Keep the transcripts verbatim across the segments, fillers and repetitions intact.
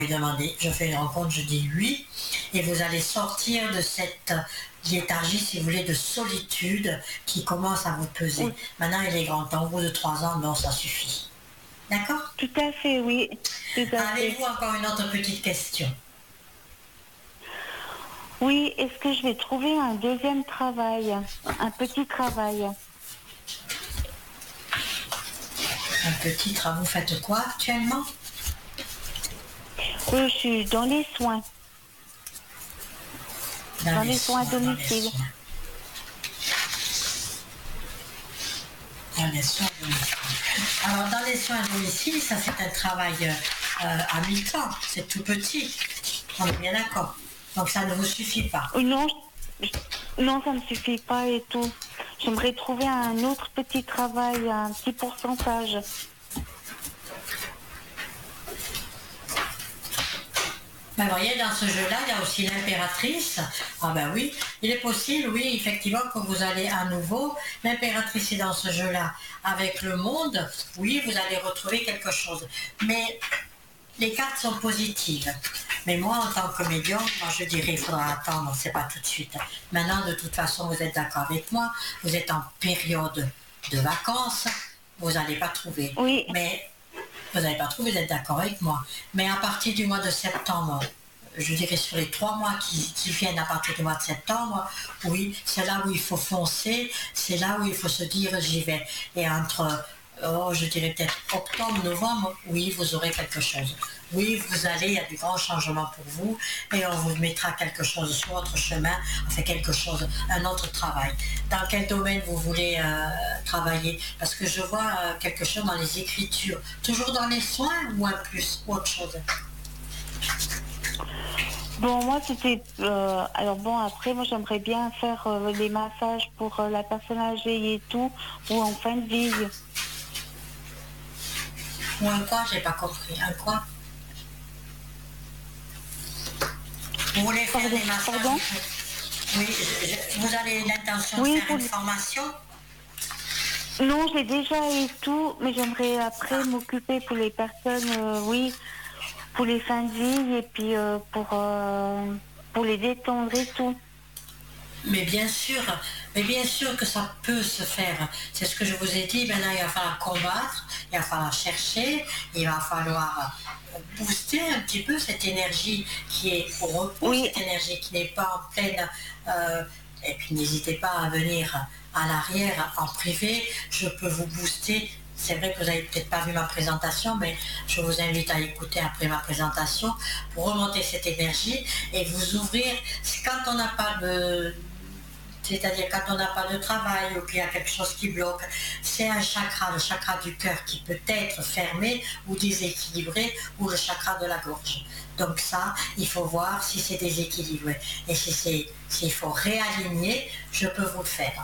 lui demander, je fais une rencontre, je dis oui, et vous allez sortir de cette léthargie, si vous voulez, de solitude qui commence à vous peser. Oui. Maintenant, il est grand temps, au bout de trois ans, non, ça suffit. D'accord? Tout à fait, oui. Tout à Avez-vous fait. encore une autre petite question? Oui, est-ce que je vais trouver un deuxième travail, un petit travail? Un petit travail, vous faites quoi actuellement? Oui, je suis dans les soins. Dans, Dans les, les soins à soins, dans les domicile. soins. Dans les soins à domicile. Alors, dans les soins à domicile, ça c'est un travail euh, à mi-temps, c'est tout petit. On est bien d'accord. Donc ça ne vous suffit pas. Non, je- non, ça ne suffit pas et tout. J'aimerais trouver un autre petit travail, un petit pourcentage. Ben, vous voyez, dans ce jeu-là, il y a aussi l'impératrice. Ah ben oui, il est possible, oui, effectivement, que vous allez à nouveau. L'impératrice est dans ce jeu-là. Avec le monde, oui, vous allez retrouver quelque chose. Mais les cartes sont positives. Mais moi, en tant que médium, moi je dirais, il faudra attendre, c'est pas tout de suite. Maintenant, de toute façon, vous êtes d'accord avec moi, vous êtes en période de vacances, vous n'allez pas trouver. Oui. Mais vous n'avez pas trouvé, vous êtes d'accord avec moi. Mais à partir du mois de septembre, je dirais sur les trois mois qui, qui viennent à partir du mois de septembre, oui, c'est là où il faut foncer, c'est là où il faut se dire j'y vais. Et entre, oh, je dirais peut-être octobre, novembre, oui, vous aurez quelque chose. Oui, vous allez, il y a du grand changement pour vous et on vous mettra quelque chose sur votre chemin, enfin quelque chose, un autre travail. Dans quel domaine vous voulez euh, travailler? Parce que je vois euh, quelque chose dans les écritures. Toujours dans les soins ou un plus, ou autre chose? Bon, moi, c'était... euh, alors bon, après, moi, j'aimerais bien faire euh, des massages pour euh, la personne âgée et tout, ou en fin de vie. Ou un quoi? J'ai pas compris. Un quoi? Vous voulez faire Pardon, des massages? pardon. Oui, je- je- vous avez l'intention Oui, de faire pour une le- formation? Non, j'ai déjà et tout, mais j'aimerais après m'occuper pour les personnes, euh, oui, pour les fins de vie et puis euh, pour, euh, pour les détendre et tout. Mais bien sûr, mais bien sûr que ça peut se faire. C'est ce que je vous ai dit. Maintenant, il va falloir combattre, il va falloir chercher, il va falloir booster un petit peu cette énergie qui est au repos, Oui. cette énergie qui n'est pas en pleine... euh, et puis n'hésitez pas à venir à l'arrière en privé. Je peux vous booster. C'est vrai que vous n'avez peut-être pas vu ma présentation, mais je vous invite à écouter après ma présentation pour remonter cette énergie et vous ouvrir. Quand on n'a pas de... C'est-à-dire quand on n'a pas de travail ou qu'il y a quelque chose qui bloque, c'est un chakra, le chakra du cœur qui peut être fermé ou déséquilibré, ou le chakra de la gorge. Donc ça, il faut voir si c'est déséquilibré. Et si c'est, s'il faut réaligner, je peux vous le faire.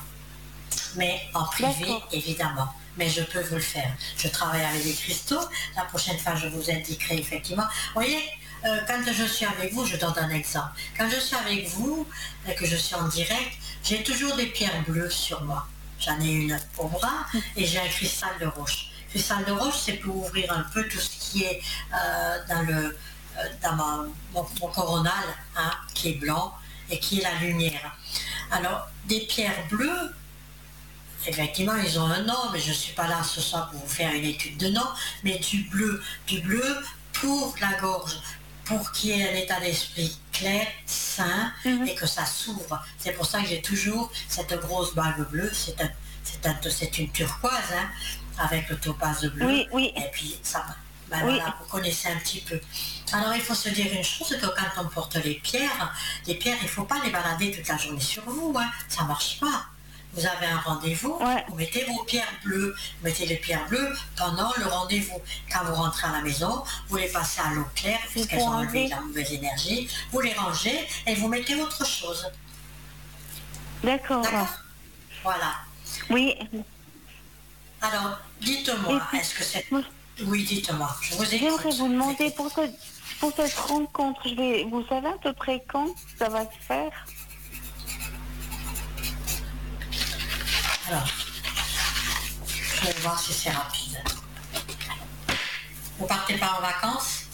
Mais en privé, D'accord. évidemment. Mais je peux vous le faire. Je travaille avec des cristaux. La prochaine fois, je vous indiquerai effectivement. Vous voyez, euh, quand je suis avec vous, je donne un exemple. Quand je suis avec vous, et que je suis en direct, j'ai toujours des pierres bleues sur moi. J'en ai une au bras et j'ai un cristal de roche. Cristal de roche, c'est pour ouvrir un peu tout ce qui est euh, dans, le, euh, dans ma, mon, mon coronal, hein, qui est blanc et qui est la lumière. Alors, des pierres bleues, effectivement, ils ont un nom, mais je ne suis pas là ce soir pour vous faire une étude de nom, mais du bleu, du bleu pour la gorge, pour qu'il y ait un état d'esprit clair, sain, Mhm. et que ça s'ouvre. C'est pour ça que j'ai toujours cette grosse bague bleue, c'est un, c'est un, c'est une turquoise, hein, avec le topaz bleu, Oui, oui. et puis ça, ben Oui. voilà, vous connaissez un petit peu. Alors il faut se dire une chose, que quand on porte les pierres, les pierres, il ne faut pas les balader toute la journée sur vous, hein, ça ne marche pas. Vous avez un rendez-vous, Ouais. vous mettez vos pierres bleues, vous mettez les pierres bleues pendant le rendez-vous. Quand vous rentrez à la maison, vous les passez à l'eau claire, puisqu'elles ont enlevé la mauvaise énergie, vous les rangez et vous mettez autre chose. D'accord. D'accord? Voilà. Oui. Alors, dites-moi, Et puis, est-ce que c'est... moi, Oui, dites-moi, je vous écoute. j'aimerais vous demander pour, ce, pour cette rencontre, je vais, vous savez à peu près quand ça va se faire? Alors, je vais voir si c'est rapide. Vous partez pas en vacances?